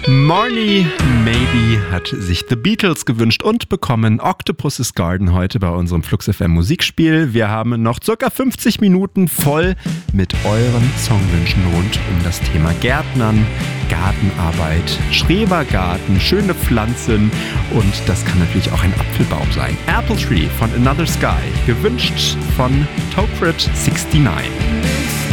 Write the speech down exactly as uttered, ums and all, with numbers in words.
Morny Maybe hat sich The Beatles gewünscht und bekommen Octopus's Garden heute bei unserem Flux F M Musikspiel. Wir haben noch circa fünfzig Minuten voll mit euren Songwünschen rund um das Thema Gärtnern, Gartenarbeit, Schrebergarten, schöne Pflanzen und das kann natürlich auch ein Apfelbaum sein. Apple Tree von Another Sky, gewünscht von Tokrit neunundsiebzig.